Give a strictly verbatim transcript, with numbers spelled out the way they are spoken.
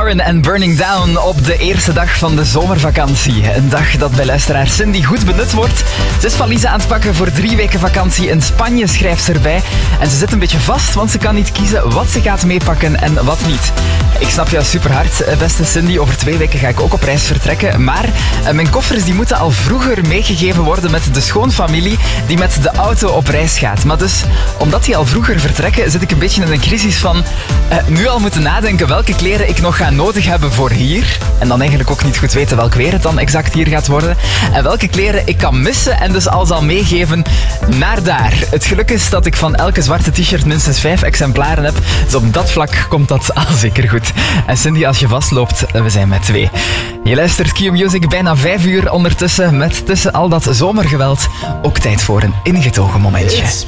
Lauren en Burning Down op de eerste dag van de zomervakantie. Een dag dat bij luisteraar Cindy goed benut wordt. Ze is valiezen aan het pakken voor drie weken vakantie in Spanje, schrijft ze erbij. En ze zit een beetje vast, want ze kan niet kiezen wat ze gaat meepakken en wat niet. Ik snap jou super hard, beste Cindy. Over twee weken ga ik ook op reis vertrekken. Maar mijn koffers die moeten al vroeger meegegeven worden met de schoonfamilie die met de auto op reis gaat. Maar dus, omdat die al vroeger vertrekken, zit ik een beetje in een crisis van uh, nu al moeten nadenken welke kleren ik nog ga nodig hebben voor hier. En dan eigenlijk ook niet goed weten welk weer het dan exact hier gaat worden. En welke kleren ik kan missen en dus al zal meegeven naar daar. Het geluk is dat ik van elke zwarte t-shirt minstens vijf exemplaren heb. Dus op dat vlak komt dat al zeker goed. En Cindy, als je vastloopt, we zijn met twee. Je luistert Q-Music bijna vijf uur ondertussen met tussen al dat zomergeweld ook tijd voor een ingetogen momentje.